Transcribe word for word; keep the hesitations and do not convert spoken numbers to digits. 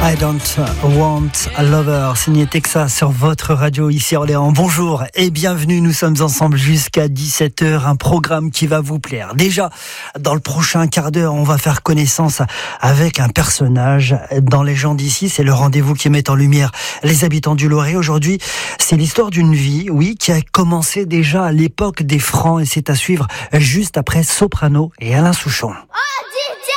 I don't want a lover, signé Texas sur votre radio ici à Orléans. Bonjour et bienvenue, nous sommes ensemble jusqu'à dix-sept heures, un programme qui va vous plaire. Déjà, dans le prochain quart d'heure, on va faire connaissance avec un personnage dans Les gens d'ici. C'est le rendez-vous qui met en lumière les habitants du Loiret. Aujourd'hui, c'est l'histoire d'une vie, oui, qui a commencé déjà à l'époque des Francs et c'est à suivre juste après Soprano et Alain Souchon. Oh,